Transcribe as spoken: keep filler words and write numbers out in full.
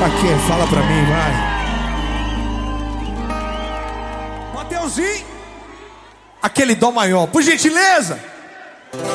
pra quê? Fala pra mim, vai. Mateuzinho, aquele dó maior, por gentileza.